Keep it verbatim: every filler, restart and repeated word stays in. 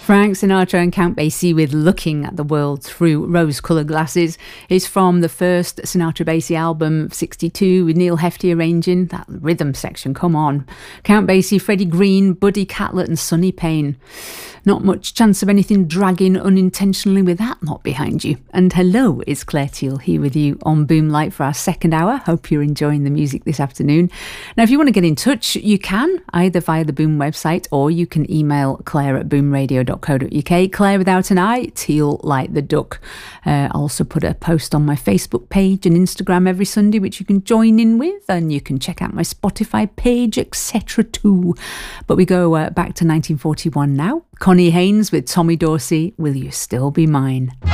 Frank Sinatra and Count Basie with Looking at the World Through Rose-Coloured Glasses is from the first Sinatra Basie album of sixty-two with Neil Hefti arranging. That rhythm section, come on. Count Basie, Freddie Green, Buddy Catlett and Sonny Payne. Not much chance of anything dragging unintentionally with that lot behind you. And hello, it's Claire Teal here with you on Boomlight for our second hour. Hope you're enjoying the music this afternoon. Now, if you want to get in touch, you can, either via the Boom website or you can email claire at boomradio dot co dot uk. Claire without an I, Teal like the duck. Uh, I also put a post on my Facebook page and Instagram every Sunday, which you can join in with, and you can check out my Spotify page, et cetera too. But we go uh, back to nineteen forty-one now. Connie Haynes with Tommy Dorsey, Will You Still Be Mine?